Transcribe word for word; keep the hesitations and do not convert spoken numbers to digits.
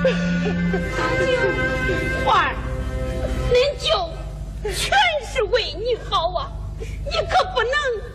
大舅， 花儿，恁舅全是为你好啊，你可不能